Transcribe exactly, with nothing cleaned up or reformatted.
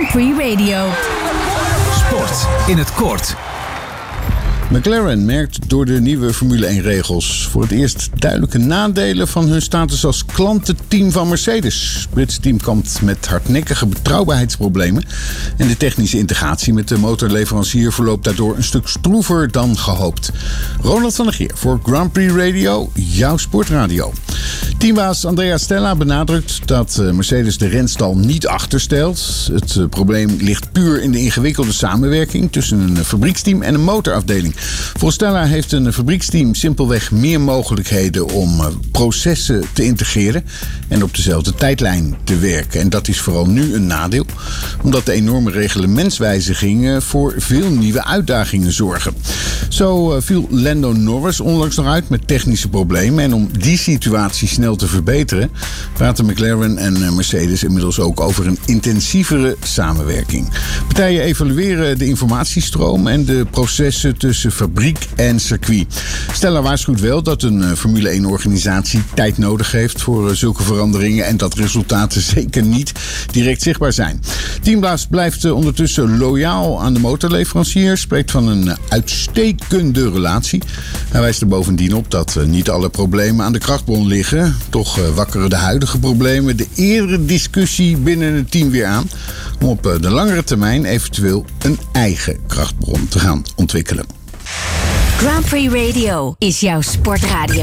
Prix Radio. Sport in het kort. McLaren merkt door de nieuwe Formule één-regels voor het eerst duidelijke nadelen van hun status als klantenteam van Mercedes. Het Britse team kampt met hardnekkige betrouwbaarheidsproblemen en de technische integratie met de motorleverancier verloopt daardoor een stuk stroever dan gehoopt. Ronald van der Geer voor Grand Prix Radio, jouw sportradio. Teambaas Andrea Stella benadrukt dat Mercedes de renstal niet achterstelt. Het probleem ligt puur in de ingewikkelde samenwerking tussen een fabrieksteam en een motorafdeling. Volgens Stella heeft een fabrieksteam simpelweg meer mogelijkheden om processen te integreren en op dezelfde tijdlijn te werken. En dat is vooral nu een nadeel, omdat de enorme reglementswijzigingen voor veel nieuwe uitdagingen zorgen. Zo viel Lando Norris onlangs nog uit met technische problemen. En om die situatie snel te verbeteren, praten McLaren en Mercedes inmiddels ook over een intensievere samenwerking. Partijen evalueren de informatiestroom en de processen tussen fabriek en circuit. Stella waarschuwt wel dat een Formule één-organisatie tijd nodig heeft voor zulke veranderingen en dat resultaten zeker niet direct zichtbaar zijn. Teambaas blijft ondertussen loyaal aan de motorleverancier, spreekt van een uitstekende relatie. Hij wijst er bovendien op dat niet alle problemen aan de krachtbron liggen. Toch wakkeren de huidige problemen de eerdere discussie binnen het team weer aan om op de langere termijn eventueel een eigen krachtbron te gaan ontwikkelen. Grand Prix Radio is jouw sportradio.